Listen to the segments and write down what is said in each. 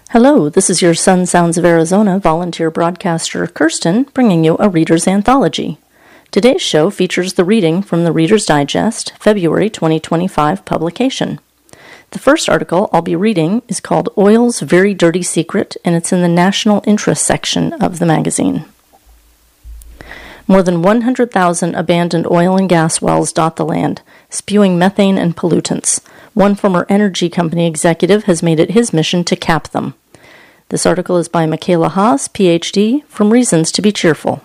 Hello, this is your Sun Sounds of Arizona volunteer broadcaster, Kirsten, bringing you a Reader's Anthology. Today's show features the reading from the Reader's Digest, February 2025 publication. The first article I'll be reading is called Oil's Very Dirty Secret, and it's in the National Interest section of the magazine. More than 100,000 abandoned oil and gas wells dot the land, spewing methane and pollutants. One former energy company executive has made it his mission to cap them. This article is by Michaela Haas, Ph.D., from Reasons to be Cheerful.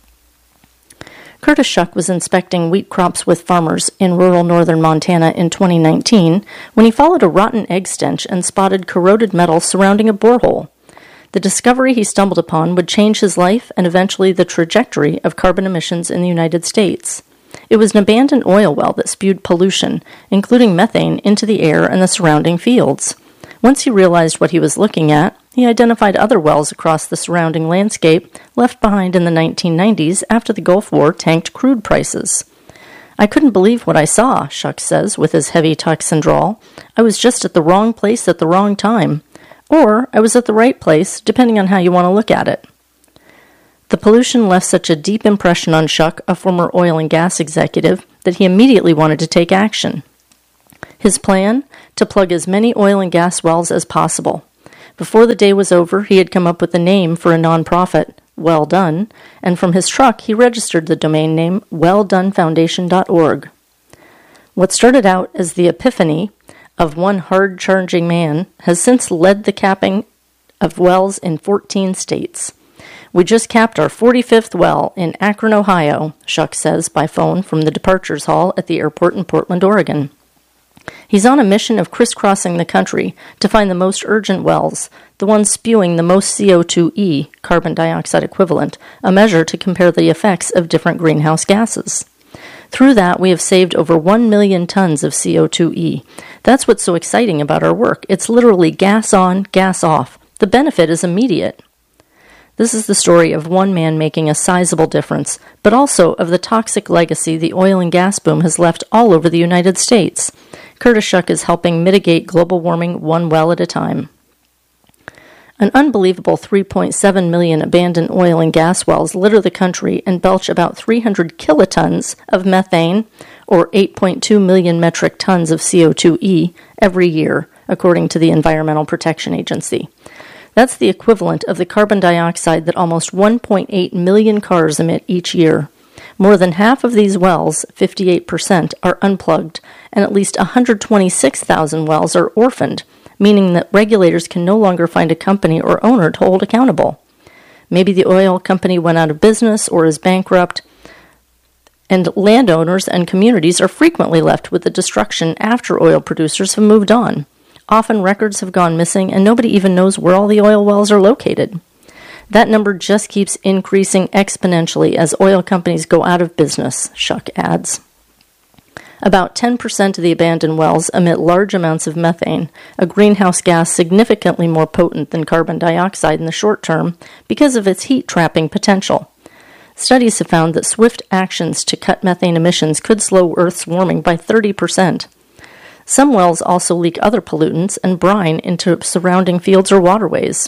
Curtis Shuck was inspecting wheat crops with farmers in rural northern Montana in 2019 when he followed a rotten egg stench and spotted corroded metal surrounding a borehole. The discovery he stumbled upon would change his life and eventually the trajectory of carbon emissions in the United States. It was an abandoned oil well that spewed pollution, including methane, into the air and the surrounding fields. Once he realized what he was looking at, he identified other wells across the surrounding landscape left behind in the 1990s after the Gulf War tanked crude prices. "I couldn't believe what I saw," Shuck says with his heavy Texan drawl. "I was just at the wrong place at the wrong time. Or I was at the right place, depending on how you want to look at it." The pollution left such a deep impression on Shuck, a former oil and gas executive, that he immediately wanted to take action. His plan? To plug as many oil and gas wells as possible. Before the day was over, he had come up with a name for a nonprofit, Well Done, and from his truck he registered the domain name welldonefoundation.org. What started out as the epiphany of one hard-charging man has since led the capping of wells in 14 states. "We just capped our 45th well in Akron, Ohio," Shuck says by phone from the departures hall at the airport in Portland, Oregon. He's on a mission of crisscrossing the country to find the most urgent wells, the ones spewing the most CO2e, carbon dioxide equivalent, a measure to compare the effects of different greenhouse gases. Through that, we have saved over 1 million tons of CO2e. That's what's so exciting about our work. It's literally gas on, gas off. The benefit is immediate. This is the story of one man making a sizable difference, but also of the toxic legacy the oil and gas boom has left all over the United States. Curtis Shuck is helping mitigate global warming one well at a time. An unbelievable 3.7 million abandoned oil and gas wells litter the country and belch about 300 kilotons of methane, or 8.2 million metric tons of CO2e, every year, according to the Environmental Protection Agency. That's the equivalent of the carbon dioxide that almost 1.8 million cars emit each year. More than half of these wells, 58%, are unplugged, and at least 126,000 wells are orphaned, meaning that regulators can no longer find a company or owner to hold accountable. Maybe the oil company went out of business or is bankrupt, and landowners and communities are frequently left with the destruction after oil producers have moved on. Often records have gone missing, and nobody even knows where all the oil wells are located. That number just keeps increasing exponentially as oil companies go out of business, Shuck adds. About 10% of the abandoned wells emit large amounts of methane, a greenhouse gas significantly more potent than carbon dioxide in the short term because of its heat-trapping potential. Studies have found that swift actions to cut methane emissions could slow Earth's warming by 30%. Some wells also leak other pollutants and brine into surrounding fields or waterways.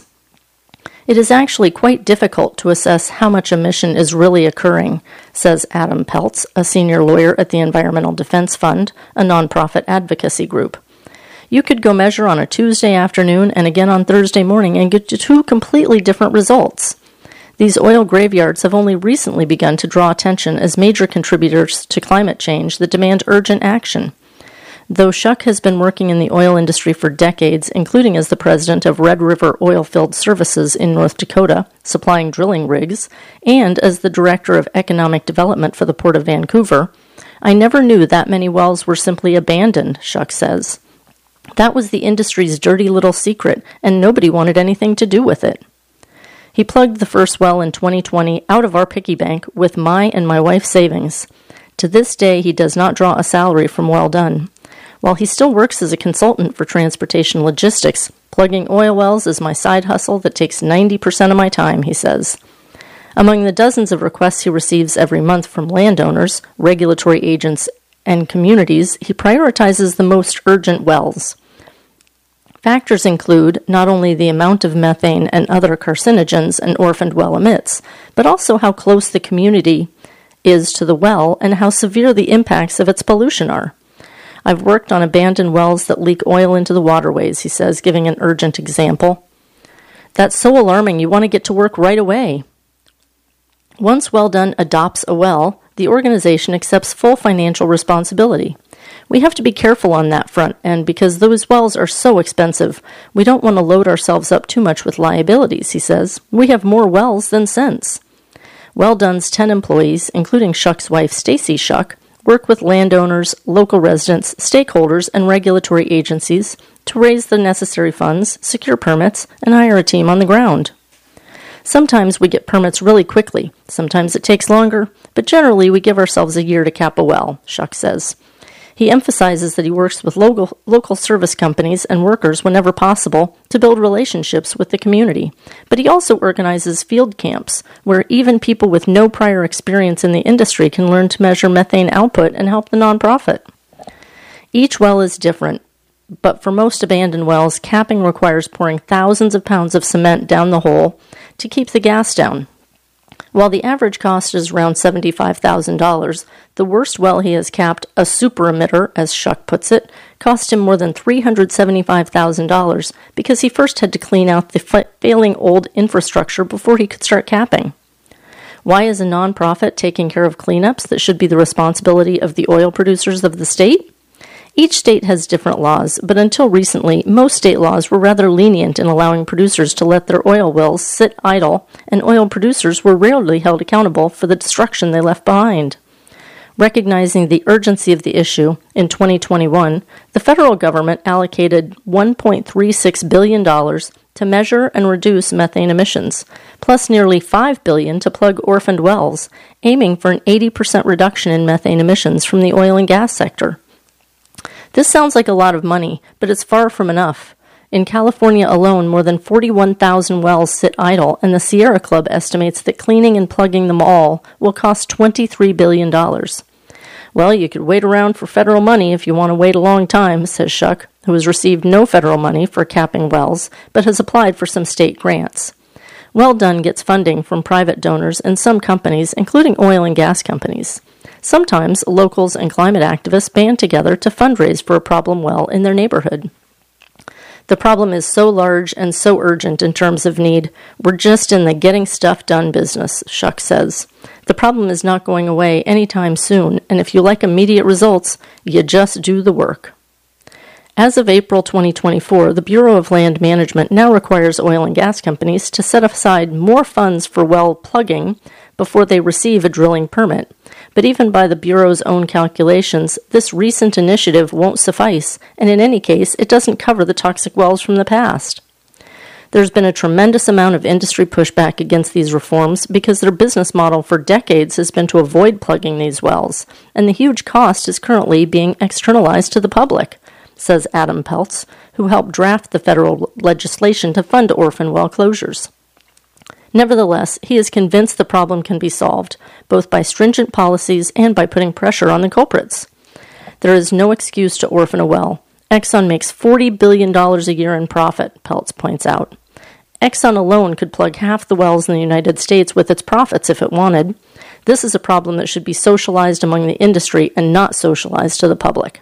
It is actually quite difficult to assess how much emission is really occurring, says Adam Peltz, a senior lawyer at the Environmental Defense Fund, a nonprofit advocacy group. You could go measure on a Tuesday afternoon and again on Thursday morning and get to two completely different results. These oil graveyards have only recently begun to draw attention as major contributors to climate change that demand urgent action. Though Shuck has been working in the oil industry for decades, including as the president of Red River Oilfield Services in North Dakota, supplying drilling rigs, and as the director of economic development for the Port of Vancouver, I never knew that many wells were simply abandoned, Shuck says. That was the industry's dirty little secret, and nobody wanted anything to do with it. He plugged the first well in 2020 out of our piggy bank with my and my wife's savings. To this day, he does not draw a salary from Well Done. While he still works as a consultant for transportation logistics, plugging oil wells is my side hustle that takes 90% of my time, he says. Among the dozens of requests he receives every month from landowners, regulatory agents, and communities, he prioritizes the most urgent wells. Factors include not only the amount of methane and other carcinogens an orphaned well emits, but also how close the community is to the well and how severe the impacts of its pollution are. I've worked on abandoned wells that leak oil into the waterways, he says, giving an urgent example. That's so alarming, you want to get to work right away. Once Well Done adopts a well, the organization accepts full financial responsibility. We have to be careful on that front, and because those wells are so expensive, we don't want to load ourselves up too much with liabilities, he says. We have more wells than sense. Well Done's 10 employees, including Shuck's wife Stacy Shuck, work with landowners, local residents, stakeholders, and regulatory agencies to raise the necessary funds, secure permits, and hire a team on the ground. Sometimes we get permits really quickly. Sometimes it takes longer, but generally we give ourselves a year to cap a well, Shuck says. He emphasizes that he works with local service companies and workers whenever possible to build relationships with the community. But he also organizes field camps where even people with no prior experience in the industry can learn to measure methane output and help the nonprofit. Each well is different, but for most abandoned wells, capping requires pouring thousands of pounds of cement down the hole to keep the gas down. While the average cost is around $75,000, the worst well he has capped, a super emitter, as Shuck puts it, cost him more than $375,000 because he first had to clean out the failing old infrastructure before he could start capping. Why is a nonprofit taking care of cleanups that should be the responsibility of the oil producers of the state? Each state has different laws, but until recently, most state laws were rather lenient in allowing producers to let their oil wells sit idle, and oil producers were rarely held accountable for the destruction they left behind. Recognizing the urgency of the issue, in 2021, the federal government allocated $1.36 billion to measure and reduce methane emissions, plus nearly $5 billion to plug orphaned wells, aiming for an 80% reduction in methane emissions from the oil and gas sector. This sounds like a lot of money, but it's far from enough. In California alone, more than 41,000 wells sit idle, and the Sierra Club estimates that cleaning and plugging them all will cost $23 billion. Well, you could wait around for federal money if you want to wait a long time, says Shuck, who has received no federal money for capping wells, but has applied for some state grants. Well Done gets funding from private donors and some companies, including oil and gas companies. Sometimes locals and climate activists band together to fundraise for a problem well in their neighborhood. The problem is so large and so urgent in terms of need, we're just in the getting stuff done business, Shuck says. The problem is not going away anytime soon, and if you like immediate results, you just do the work. As of April 2024, the Bureau of Land Management now requires oil and gas companies to set aside more funds for well plugging before they receive a drilling permit. But even by the Bureau's own calculations, this recent initiative won't suffice, and in any case, it doesn't cover the toxic wells from the past. There's been a tremendous amount of industry pushback against these reforms because their business model for decades has been to avoid plugging these wells, and the huge cost is currently being externalized to the public, says Adam Peltz, who helped draft the federal legislation to fund orphan well closures. Nevertheless, he is convinced the problem can be solved, both by stringent policies and by putting pressure on the culprits. There is no excuse to orphan a well. Exxon makes $40 billion a year in profit, Peltz points out. Exxon alone could plug half the wells in the United States with its profits if it wanted. This is a problem that should be socialized among the industry and not socialized to the public.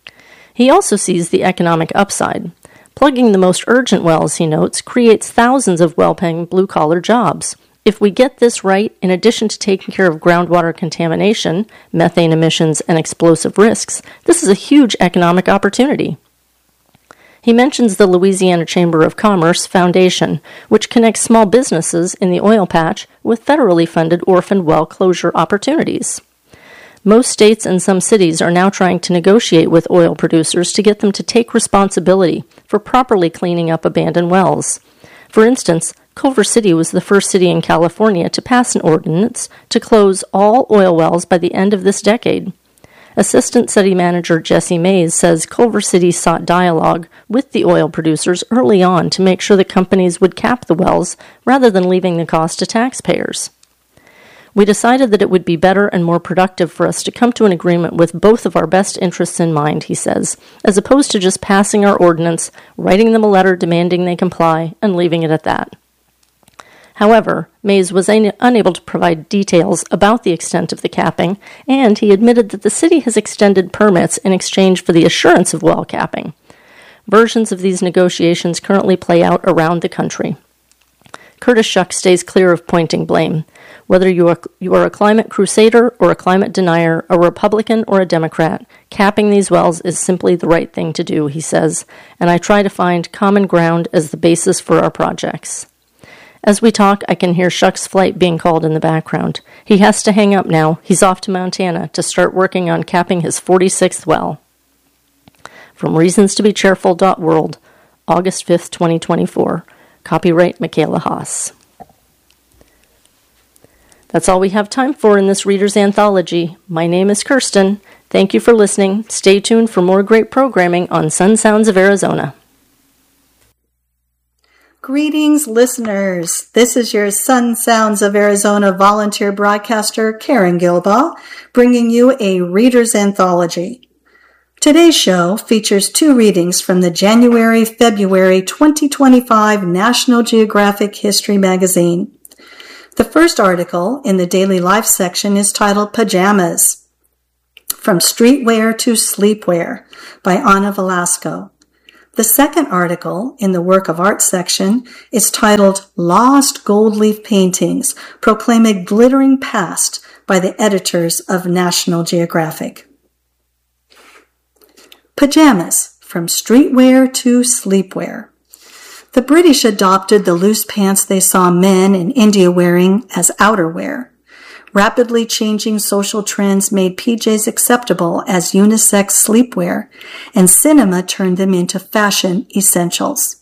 He also sees the economic upside. Plugging the most urgent wells, he notes, creates thousands of well-paying blue-collar jobs. If we get this right, in addition to taking care of groundwater contamination, methane emissions, and explosive risks, this is a huge economic opportunity. He mentions the Louisiana Chamber of Commerce Foundation, which connects small businesses in the oil patch with federally funded orphan well closure opportunities. Most states and some cities are now trying to negotiate with oil producers to get them to take responsibility for properly cleaning up abandoned wells. For instance, Culver City was the first city in California to pass an ordinance to close all oil wells by the end of this decade. Assistant City Manager Jesse Mays says Culver City sought dialogue with the oil producers early on to make sure the companies would cap the wells rather than leaving the cost to taxpayers. We decided that it would be better and more productive for us to come to an agreement with both of our best interests in mind, he says, as opposed to just passing our ordinance, writing them a letter demanding they comply, and leaving it at that. However, Mays was unable to provide details about the extent of the capping, and he admitted that the city has extended permits in exchange for the assurance of well capping. Versions of these negotiations currently play out around the country. Curtis Shuck stays clear of pointing blame. Whether you are a climate crusader or a climate denier, a Republican or a Democrat, capping these wells is simply the right thing to do, he says, and I try to find common ground as the basis for our projects. As we talk, I can hear Shuck's flight being called in the background. He has to hang up now. He's off to Montana to start working on capping his 46th well. From reasonstobecheerful.world, August 5th, 2024. Copyright Michaela Haas. That's all we have time for in this Reader's Anthology. My name is Kirsten. Thank you for listening. Stay tuned for more great programming on Sun Sounds of Arizona. Greetings, listeners. This is your Sun Sounds of Arizona volunteer broadcaster, Karen Gilbaugh, bringing you a Reader's Anthology. Today's show features 2 readings from the January-February 2025 National Geographic History magazine. The first article in the Daily Life section is titled Pajamas, From Streetwear to Sleepwear by Ana Velasco. The second article in the Work of Art section is titled Lost Gold Leaf Paintings Proclaim a Glittering Past by the editors of National Geographic. Pajamas, From Streetwear to Sleepwear. The British adopted the loose pants they saw men in India wearing as outerwear. Rapidly changing social trends made PJs acceptable as unisex sleepwear, and cinema turned them into fashion essentials.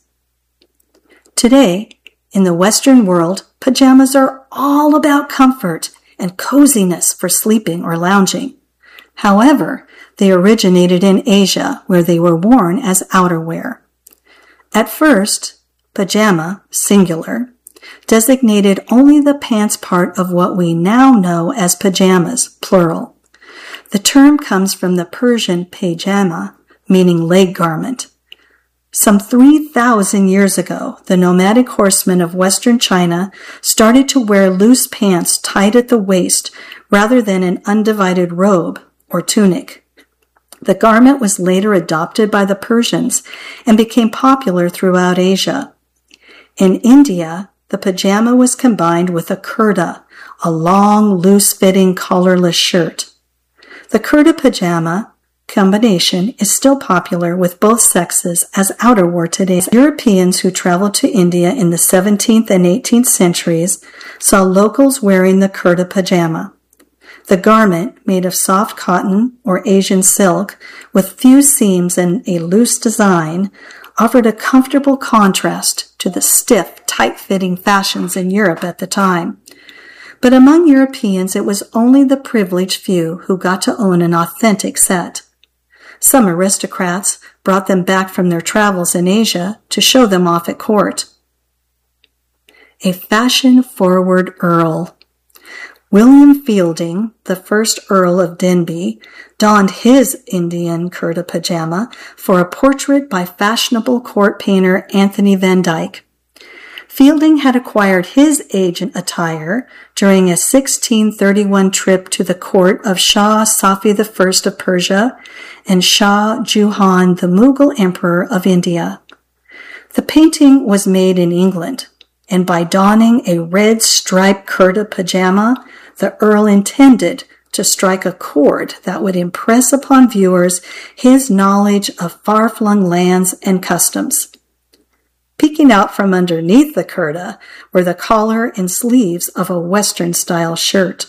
Today, in the Western world, pajamas are all about comfort and coziness for sleeping or lounging. However, they originated in Asia, where they were worn as outerwear. At first, pajama, singular, designated only the pants part of what we now know as pajamas, plural. The term comes from the Persian pajama, meaning leg garment. Some 3,000 years ago, the nomadic horsemen of Western China started to wear loose pants tied at the waist rather than an undivided robe or tunic. The garment was later adopted by the Persians and became popular throughout Asia. In India, the pajama was combined with a kurta, a long, loose-fitting, collarless shirt. The kurta pajama combination is still popular with both sexes as outerwear today. Europeans who traveled to India in the 17th and 18th centuries saw locals wearing the kurta pajama. The garment, made of soft cotton or Asian silk with few seams and a loose design, offered a comfortable contrast to the stiff, tight-fitting fashions in Europe at the time. But among Europeans, it was only the privileged few who got to own an authentic set. Some aristocrats brought them back from their travels in Asia to show them off at court. A fashion-forward earl. William Fielding, the first Earl of Denbigh, donned his Indian kurta pajama for a portrait by fashionable court painter Anthony van Dyck. Fielding had acquired his agent attire during a 1631 trip to the court of Shah Safi I of Persia and Shah Jahan, the Mughal Emperor of India. The painting was made in England, and by donning a red striped kurta pajama, the Earl intended to strike a chord that would impress upon viewers his knowledge of far-flung lands and customs. Peeking out from underneath the kurta were the collar and sleeves of a Western-style shirt.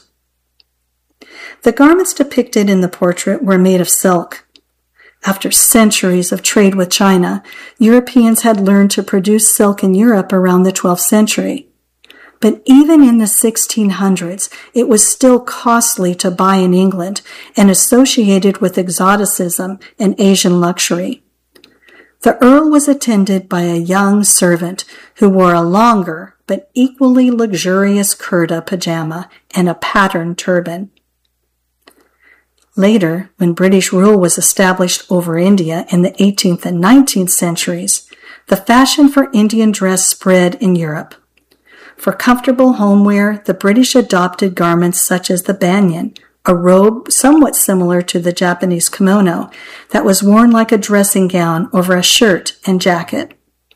The garments depicted in the portrait were made of silk. After centuries of trade with China, Europeans had learned to produce silk in Europe around the 12th century. But even in the 1600s, it was still costly to buy in England and associated with exoticism and Asian luxury. The Earl was attended by a young servant who wore a longer but equally luxurious kurta pajama and a patterned turban. Later, when British rule was established over India in the 18th and 19th centuries, the fashion for Indian dress spread in Europe. For comfortable homewear, the British adopted garments such as the banyan, a robe somewhat similar to the Japanese kimono that was worn like a dressing gown over a shirt and jacket.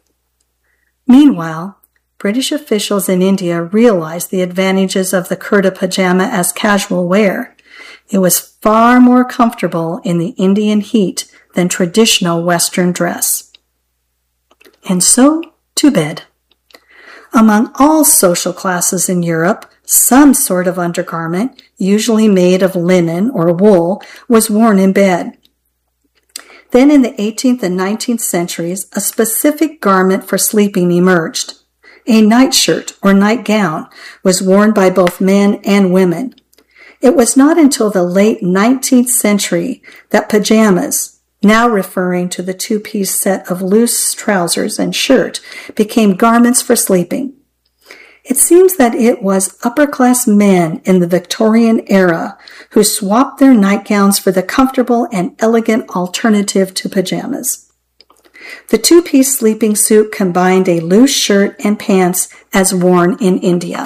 Meanwhile, British officials in India realized the advantages of the kurta pajama as casual wear. It was far more comfortable in the Indian heat than traditional Western dress. And so, to bed. Among all social classes in Europe, some sort of undergarment, usually made of linen or wool, was worn in bed. Then in the 18th and 19th centuries, a specific garment for sleeping emerged. A nightshirt or nightgown was worn by both men and women. It was not until the late 19th century that pajamas, now referring to the two-piece set of loose trousers and shirt, became garments for sleeping. It seems that it was upper-class men in the Victorian era who swapped their nightgowns for the comfortable and elegant alternative to pajamas. The two-piece sleeping suit combined a loose shirt and pants as worn in India,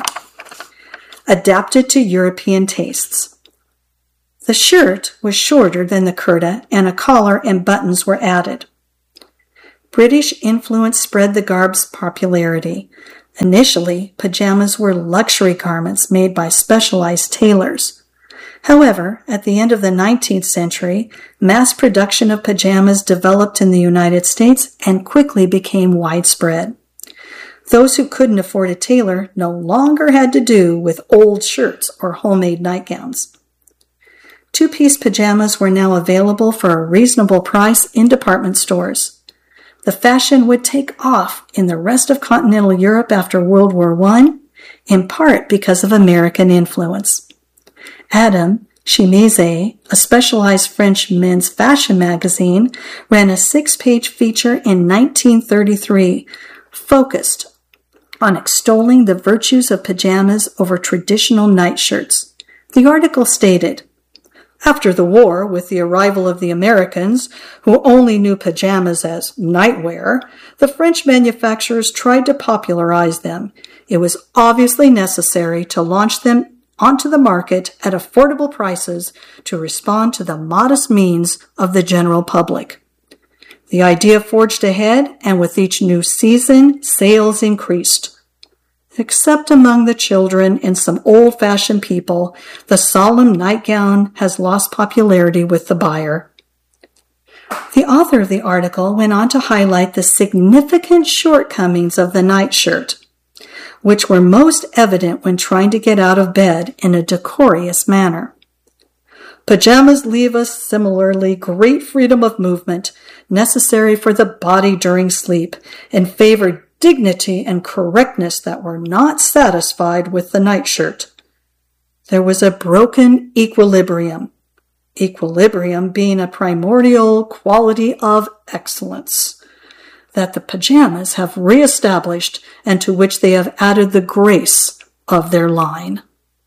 adapted to European tastes. The shirt was shorter than the kurta, and a collar and buttons were added. British influence spread the garb's popularity. Initially, pajamas were luxury garments made by specialized tailors. However, at the end of the 19th century, mass production of pajamas developed in the United States and quickly became widespread. Those who couldn't afford a tailor no longer had to do with old shirts or homemade nightgowns. Two-piece pajamas were now available for a reasonable price in department stores. The fashion would take off in the rest of continental Europe after World War I, in part because of American influence. Adam Chimese, a specialized French men's fashion magazine, ran a 6-page feature in 1933 focused on extolling the virtues of pajamas over traditional nightshirts. The article stated, "After the war, with the arrival of the Americans, who only knew pajamas as nightwear, the French manufacturers tried to popularize them. It was obviously necessary to launch them onto the market at affordable prices to respond to the modest means of the general public. The idea forged ahead, and with each new season, sales increased. Except among the children and some old-fashioned people, the solemn nightgown has lost popularity with the buyer." The author of the article went on to highlight the significant shortcomings of the nightshirt, which were most evident when trying to get out of bed in a decorous manner. "Pajamas leave us similarly great freedom of movement, necessary for the body during sleep, and favor dignity and correctness that were not satisfied with the nightshirt. There was a broken equilibrium being a primordial quality of excellence, that the pajamas have reestablished and to which they have added the grace of their line."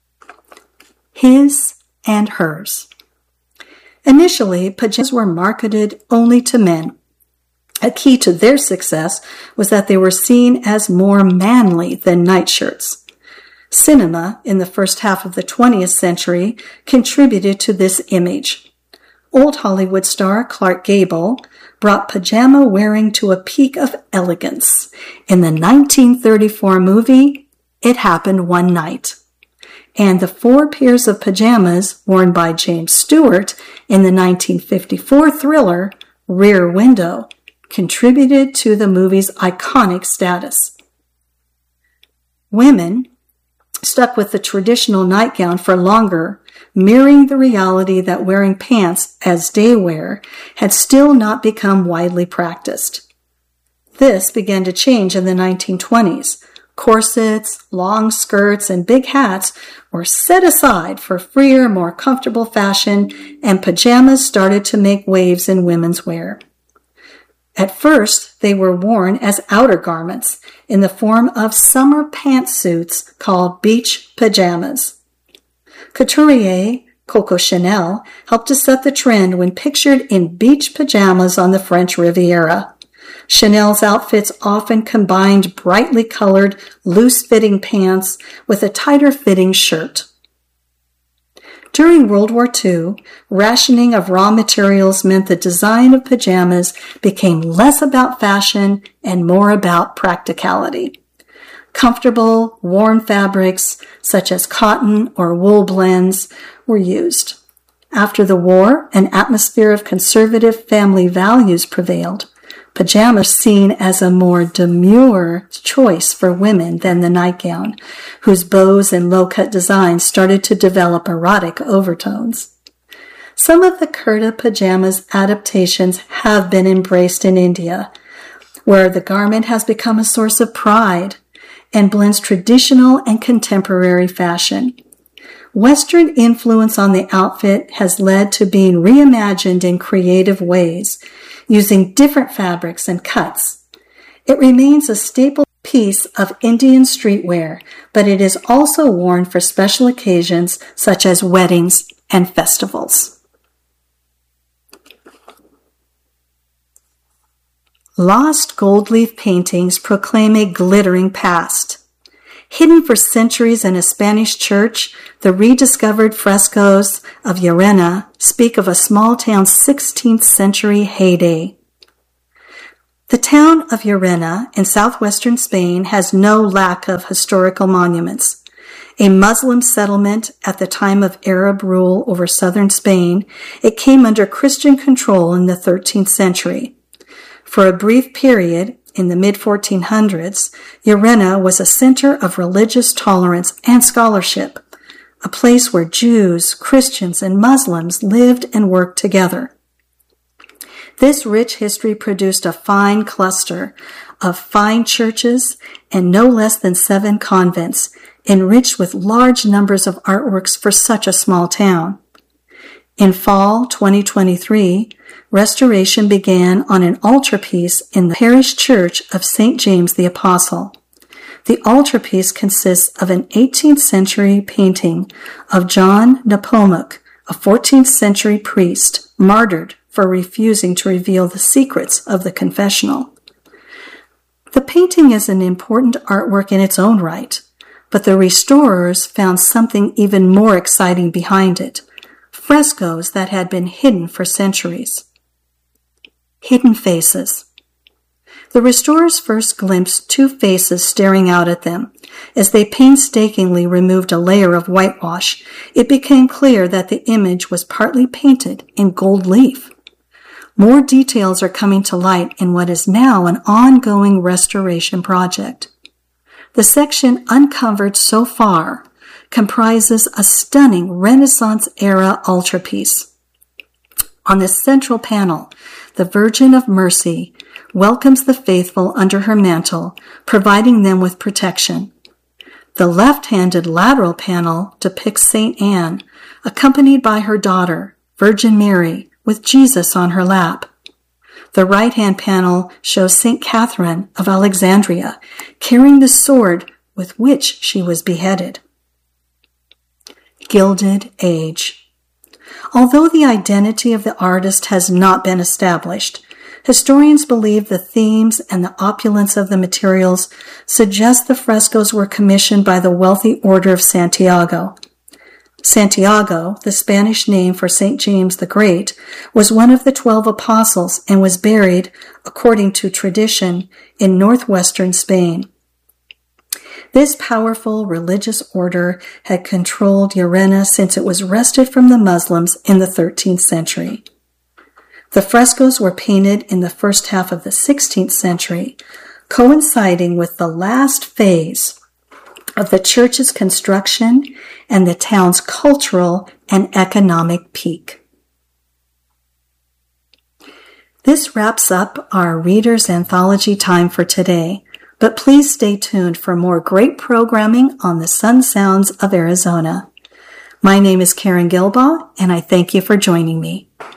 His and hers. Initially, pajamas were marketed only to men. A key to their success was that they were seen as more manly than nightshirts. Cinema, in the first half of the 20th century, contributed to this image. Old Hollywood star Clark Gable brought pajama wearing to a peak of elegance in the 1934 movie It Happened One Night. And the 4 pairs of pajamas worn by James Stewart in the 1954 thriller Rear Window contributed to the movie's iconic status. Women stuck with the traditional nightgown for longer, mirroring the reality that wearing pants as day wear had still not become widely practiced. This began to change in the 1920s. Corsets, long skirts, and big hats were set aside for freer, more comfortable fashion, and pajamas started to make waves in women's wear. At first, they were worn as outer garments in the form of summer pantsuits called beach pajamas. Couturier Coco Chanel helped to set the trend when pictured in beach pajamas on the French Riviera. Chanel's outfits often combined brightly colored, loose-fitting pants with a tighter-fitting shirt. During World War II, rationing of raw materials meant the design of pajamas became less about fashion and more about practicality. Comfortable, warm fabrics, such as cotton or wool blends, were used. After the war, an atmosphere of conservative family values prevailed. Pajamas seen as a more demure choice for women than the nightgown, whose bows and low-cut designs started to develop erotic overtones. Some of the kurta pajamas adaptations have been embraced in India, where the garment has become a source of pride and blends traditional and contemporary fashion. Western influence on the outfit has led to being reimagined in creative ways, using different fabrics and cuts. It remains a staple piece of Indian streetwear, but it is also worn for special occasions such as weddings and festivals. Lost gold leaf paintings proclaim a glittering past. Hidden for centuries in a Spanish church, the rediscovered frescoes of Llerena speak of a small town's 16th century heyday. The town of Llerena in southwestern Spain has no lack of historical monuments. A Muslim settlement at the time of Arab rule over southern Spain, it came under Christian control in the 13th century. For a brief period, in the mid-1400s, Llerena was a center of religious tolerance and scholarship, a place where Jews, Christians, and Muslims lived and worked together. This rich history produced a fine cluster of fine churches and no less than 7 convents, enriched with large numbers of artworks for such a small town. In fall 2023, restoration began on an altarpiece in the parish church of St. James the Apostle. The altarpiece consists of an 18th century painting of John Nepomuk, a 14th century priest, martyred for refusing to reveal the secrets of the confessional. The painting is an important artwork in its own right, but the restorers found something even more exciting behind it. Frescoes that had been hidden for centuries. Hidden faces. The restorers first glimpsed 2 faces staring out at them. As they painstakingly removed a layer of whitewash, it became clear that the image was partly painted in gold leaf. More details are coming to light in what is now an ongoing restoration project. The section uncovered so far comprises a stunning Renaissance-era altarpiece. On the central panel, the Virgin of Mercy welcomes the faithful under her mantle, providing them with protection. The left-handed lateral panel depicts St. Anne, accompanied by her daughter, Virgin Mary, with Jesus on her lap. The right-hand panel shows St. Catherine of Alexandria, carrying the sword with which she was beheaded. Gilded Age. Although the identity of the artist has not been established, historians believe the themes and the opulence of the materials suggest the frescoes were commissioned by the wealthy Order of Santiago. Santiago, the Spanish name for St. James the Great, was one of the 12 apostles and was buried, according to tradition, in northwestern Spain. This powerful religious order had controlled Llerena since it was wrested from the Muslims in the 13th century. The frescoes were painted in the first half of the 16th century, coinciding with the last phase of the church's construction and the town's cultural and economic peak. This wraps up our Reader's Anthology time for today, but please stay tuned for more great programming on the Sun Sounds of Arizona. My name is Karen Gilbaugh, and I thank you for joining me.